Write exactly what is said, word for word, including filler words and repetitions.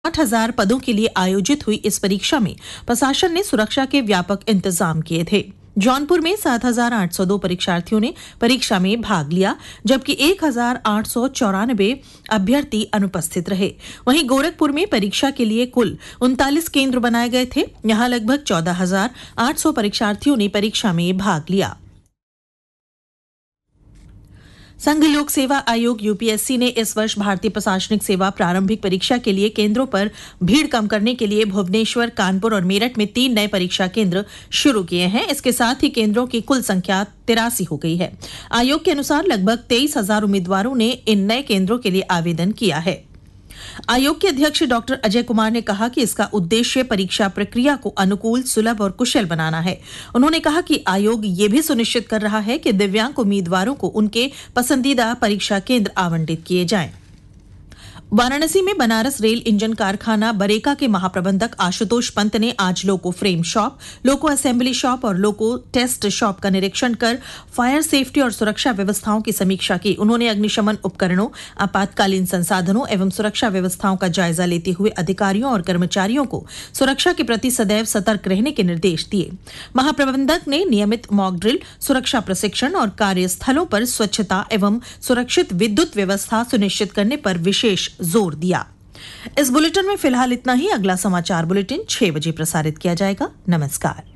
आठ हजार पदों के लिए आयोजित हुई इस परीक्षा में प्रशासन ने सुरक्षा के व्यापक इंतजाम किए थे। जौनपुर में सात हजार आठ सौ दो परीक्षार्थियों ने परीक्षा में भाग लिया, जबकि एक हजार आठ सौ चौरानबे अभ्यर्थी अनुपस्थित रहे। वहीं गोरखपुर में परीक्षा के लिए कुल उनतालीस केंद्र बनाए गए थे। यहां लगभग चौदह हजार आठ सौ परीक्षार्थियों ने परीक्षा में भाग लिया। संघ लोक सेवा आयोग यूपीएससी ने इस वर्ष भारतीय प्रशासनिक सेवा प्रारंभिक परीक्षा के लिए केंद्रों पर भीड़ कम करने के लिए भुवनेश्वर, कानपुर और मेरठ में तीन नए परीक्षा केंद्र शुरू किए हैं। इसके साथ ही केंद्रों की कुल संख्या तिरासी हो गई है। आयोग के अनुसार लगभग तेईस हजार उम्मीदवारों ने इन नए केंद्रों के लिए आवेदन किया है। आयोग के अध्यक्ष डॉक्टर अजय कुमार ने कहा कि इसका उद्देश्य परीक्षा प्रक्रिया को अनुकूल, सुलभ और कुशल बनाना है। उन्होंने कहा कि आयोग ये भी सुनिश्चित कर रहा है कि दिव्यांग उम्मीदवारों को उनके पसंदीदा परीक्षा केंद्र आवंटित किए जाएं। वाराणसी में बनारस रेल इंजन कारखाना बरेका के महाप्रबंधक आशुतोष पंत ने आज लोको फ्रेम शॉप, लोको असेंबली शॉप और लोको टेस्ट शॉप का निरीक्षण कर फायर सेफ्टी और सुरक्षा व्यवस्थाओं की समीक्षा की। उन्होंने अग्निशमन उपकरणों, आपातकालीन संसाधनों एवं सुरक्षा व्यवस्थाओं का जायजा लेते हुए अधिकारियों और कर्मचारियों को सुरक्षा के प्रति सदैव सतर्क रहने के निर्देश दिए। महाप्रबंधक ने नियमित मॉक ड्रिल, सुरक्षा प्रशिक्षण और कार्यस्थलों पर स्वच्छता एवं सुरक्षित विद्युत व्यवस्था सुनिश्चित करने पर विशेष जोर दिया। इस बुलेटिन में फिलहाल इतना ही। अगला समाचार बुलेटिन छह बजे प्रसारित किया जाएगा। नमस्कार।